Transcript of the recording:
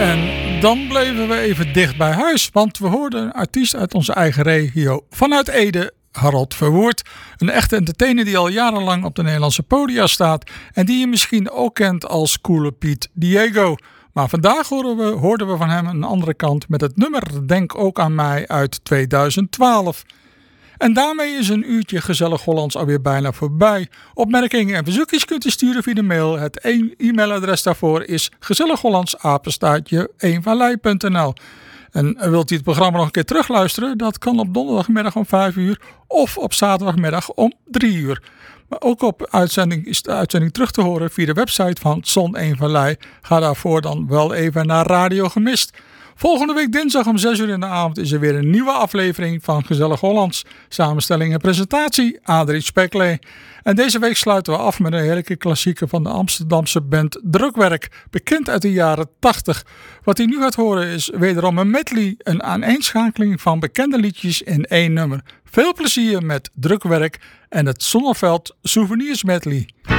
En dan bleven we even dicht bij huis, want we hoorden een artiest uit onze eigen regio vanuit Ede, Harold Verwoerd. Een echte entertainer die al jarenlang op de Nederlandse podia staat en die je misschien ook kent als Coole Piet Diego. Maar vandaag hoorden we van hem een andere kant met het nummer Denk ook aan mij uit 2012. En daarmee is een uurtje Gezellig Hollands alweer bijna voorbij. Opmerkingen en verzoekjes kunt u sturen via de mail. Het e-mailadres daarvoor is gezellighollands@eenvanlei.nl. En wilt u het programma nog een keer terugluisteren? Dat kan op donderdagmiddag om 5 uur of op zaterdagmiddag om 3 uur. Maar ook op uitzending is de uitzending terug te horen via de website van Zon 1 van Lei. Ga daarvoor dan wel even naar Radio Gemist. Volgende week dinsdag om 6 uur in de avond is er weer een nieuwe aflevering van Gezellig Hollands. Samenstelling en presentatie Adrie Speklee. En deze week sluiten we af met een heerlijke klassieker van de Amsterdamse band Drukwerk. Bekend uit de jaren 80. Wat u nu gaat horen is wederom een medley. Een aaneenschakeling van bekende liedjes in één nummer. Veel plezier met Drukwerk en het Zonneveld Souvenirs Medley.